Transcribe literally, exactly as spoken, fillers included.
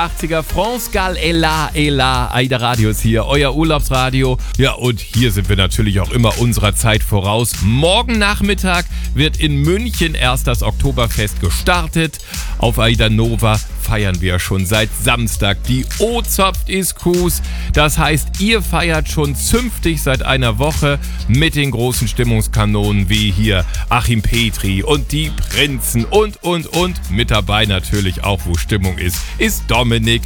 achtziger France Gal Ela Ela Aida Radio ist hier, euer Urlaubsradio. Ja, und hier sind wir natürlich auch immer unserer Zeit voraus. Morgen Nachmittag wird in München erst das Oktoberfest gestartet. Auf Aida Nova feiern wir schon seit Samstag die O-Zopft-Iskus. Das heißt, ihr feiert schon zünftig seit einer Woche mit den großen Stimmungskanonen wie hier Achim Petri und die Prinzen und, und, und. Mit dabei natürlich auch, wo Stimmung ist, ist Dominik